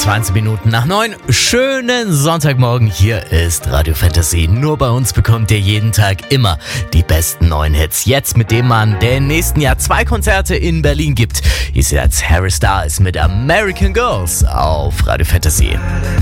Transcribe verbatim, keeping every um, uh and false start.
zwanzig Minuten nach neun. Schönen Sonntagmorgen, hier ist Radio Fantasy. Nur bei uns bekommt ihr jeden Tag immer die besten neuen Hits. Jetzt mit dem Mann, der im nächsten Jahr zwei Konzerte in Berlin gibt. Hier ist jetzt Harry Styles mit American Girls auf Radio Fantasy.